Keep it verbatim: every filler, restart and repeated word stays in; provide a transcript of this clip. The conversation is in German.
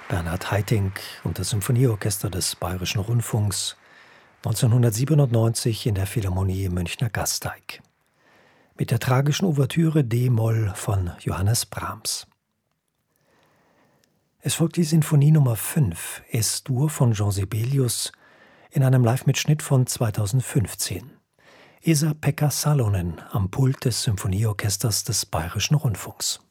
Bernhard Haitink und das Symphonieorchester des Bayerischen Rundfunks, neunzehnhundertsiebenundneunzig in der Philharmonie Münchner Gasteig. Mit der tragischen Ouvertüre D-Moll von Johannes Brahms. Es folgt die Sinfonie Nummer fünf, Es-Dur von Jean Sibelius, in einem Live-Mitschnitt von zweitausendfünfzehn. Esa-Pekka Salonen am Pult des Symphonieorchesters des Bayerischen Rundfunks.